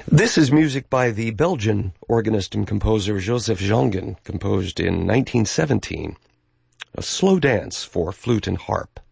This is music by the Belgian organist and composer Joseph Jongen, composed in 1917, a slow dance for flute and harp.